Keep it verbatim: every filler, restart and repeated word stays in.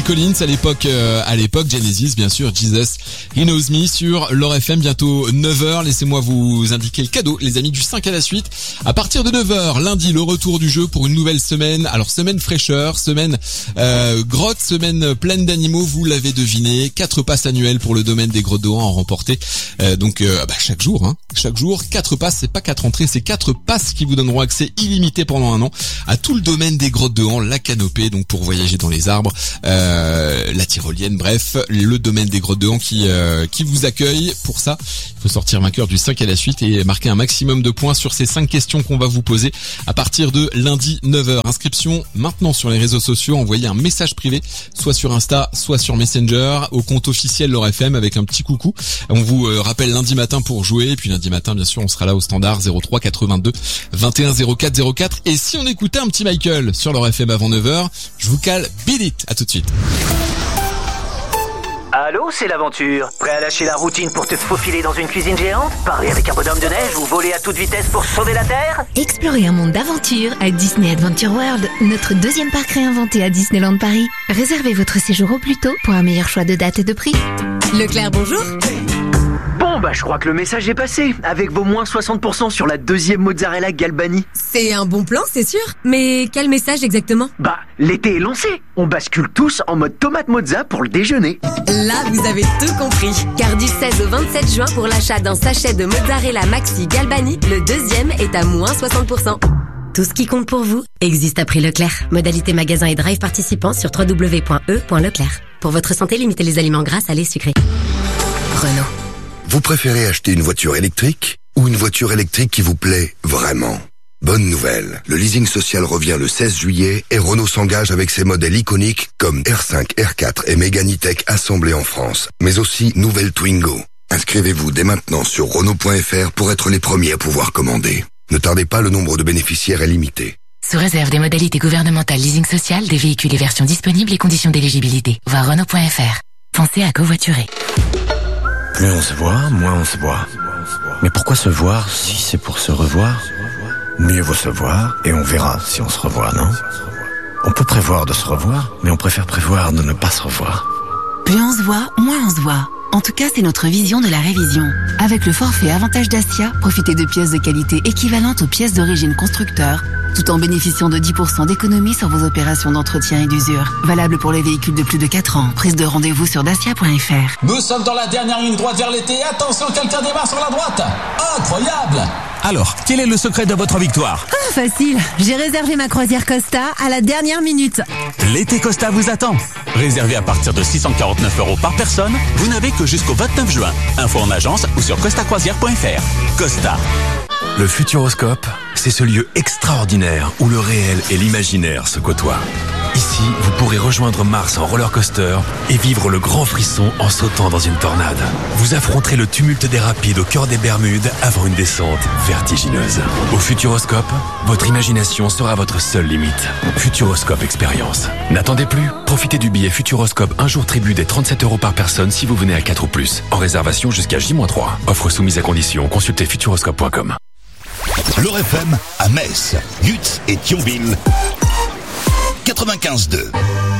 Phil Collins à l'époque, euh, à l'époque Genesis, bien sûr, Jesus, He Knows Me sur l'Or F M, bientôt neuf heures. Laissez-moi vous indiquer le cadeau, les amis, du cinq à la suite. À partir de neuf heures, lundi, le retour du jeu pour une nouvelle semaine. Alors, semaine fraîcheur, semaine euh, grotte, semaine pleine d'animaux, vous l'avez deviné. Quatre passes annuelles pour le domaine des grottes de Han à remporter. Euh, donc, euh, bah, chaque jour, hein, chaque jour, quatre passes, c'est pas quatre entrées, c'est quatre passes qui vous donneront accès illimité pendant un an à tout le domaine des grottes de Han, la canopée, donc pour voyager dans les arbres, euh, la tyrolienne, bref, le domaine des grottes de Han qui euh, qui vous accueille. Pour ça, il faut sortir vainqueur du cinq à la suite et marquer un maximum de points sur ces cinq questions qu'on va vous poser à partir de lundi neuf heures. Inscription maintenant sur les réseaux sociaux, envoyez un message privé, soit sur Insta, soit sur Messenger, au compte officiel l'Or F M avec un petit coucou. On vous euh, rappelle lundi matin pour jouer, et puis lundi matin, bien sûr, on sera là au standard zéro trois quatre-vingt-deux vingt et un zéro quatre zéro quatre. Et si on écoutait un petit Michael sur l'Or F M avant neuf heures, je vous cale Beat It. À tout de suite. Allô, c'est l'aventure. Prêt à lâcher la routine pour te faufiler dans une cuisine géante? Parler avec un bonhomme de neige ou voler à toute vitesse pour sauver la Terre? Explorez un monde d'aventure à Disney Adventure World, notre deuxième parc réinventé à Disneyland Paris. Réservez votre séjour au plus tôt pour un meilleur choix de date et de prix. Leclerc, bonjour. Bon, bah je crois que le message est passé, avec vos moins soixante pour cent sur la deuxième mozzarella Galbani. C'est un bon plan, c'est sûr. Mais quel message exactement? Bah, l'été est lancé. On bascule tous en mode tomate mozza pour le déjeuner. Là, vous avez tout compris. Car du seize au vingt-sept juin, pour l'achat d'un sachet de mozzarella Maxi Galbani, le deuxième est à moins soixante pour cent. Tout ce qui compte pour vous existe à prix Leclerc. Modalité magasin et drive participants sur w w w point e point leclerc. Pour votre santé, limitez les aliments gras, salés, sucrés. Renault. Vous préférez acheter une voiture électrique ou une voiture électrique qui vous plaît vraiment? Bonne nouvelle, le leasing social revient le seize juillet et Renault s'engage avec ses modèles iconiques comme R cinq, R quatre et Mégane E-Tech assemblés en France, mais aussi nouvelle Twingo. Inscrivez-vous dès maintenant sur Renault point F R pour être les premiers à pouvoir commander. Ne tardez pas, le nombre de bénéficiaires est limité. Sous réserve des modalités gouvernementales leasing social, des véhicules et versions disponibles et conditions d'éligibilité. Voir Renault point F R. Pensez à covoiturer. Plus on se voit, moins on se voit. Mais pourquoi se voir si c'est pour se revoir? Mieux vaut se voir et on verra si on se revoit, non? On peut prévoir de se revoir, mais on préfère prévoir de ne pas se revoir. Plus on se voit, moins on se voit. En tout cas, c'est notre vision de la révision. Avec le forfait Avantage Dacia, profitez de pièces de qualité équivalentes aux pièces d'origine constructeur, tout en bénéficiant de dix pour cent d'économie sur vos opérations d'entretien et d'usure. Valable pour les véhicules de plus de quatre ans. Prise de rendez-vous sur dacia point F R. Nous sommes dans la dernière ligne droite vers l'été. Attention, quelqu'un démarre sur la droite. Incroyable! Alors, quel est le secret de votre victoire? Ah, facile. J'ai réservé ma croisière Costa à la dernière minute. L'été Costa vous attend. Réservé à partir de six cent quarante-neuf euros par personne, vous n'avez que jusqu'au vingt-neuf juin. Info en agence ou sur costa croisière point F R. Costa. Le Futuroscope, c'est ce lieu extraordinaire où le réel et l'imaginaire se côtoient. Ici, vous pourrez rejoindre Mars en roller coaster et vivre le grand frisson en sautant dans une tornade. Vous affronterez le tumulte des rapides au cœur des Bermudes avant une descente vertigineuse. Au Futuroscope, votre imagination sera votre seule limite. Futuroscope Expérience. N'attendez plus, profitez du billet Futuroscope un jour tribu des trente-sept euros par personne si vous venez à quatre ou plus. En réservation jusqu'à J trois. Offre soumise à condition, consultez futuroscope point com. L'Or F M à Metz, Lutz et Thionville. quatre-vingt-quinze deux.